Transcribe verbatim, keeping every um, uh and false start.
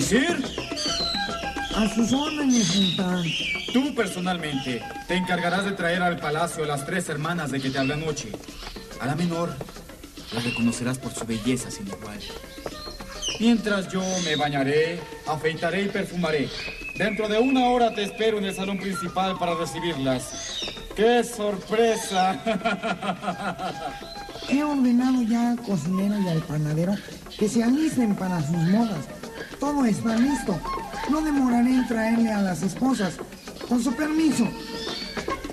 ¿Visir? A sus órdenes, sultán. Tú personalmente te encargarás de traer al palacio a las tres hermanas de que te hablé anoche. A la menor la reconocerás por su belleza sin igual. Mientras yo me bañaré, afeitaré y perfumaré. Dentro de una hora te espero en el salón principal para recibirlas. ¡Qué sorpresa! He ordenado ya al cocinero y al panadero que se alisten para sus modas. Todo está listo. No demoraré en traerle a las esposas. Con su permiso.